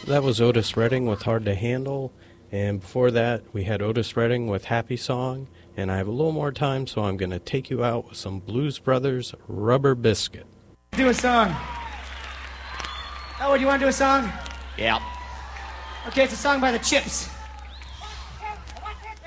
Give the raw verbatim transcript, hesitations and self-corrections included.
That was Otis Redding with Hard to Handle, and before that we had Otis Redding with Happy Song, and I have a little more time, so I'm going to take you out with some Blues Brothers Rubber Biscuit. Do a song. Oh, do you want to do a song? Yeah. Okay, it's a song by the Chips.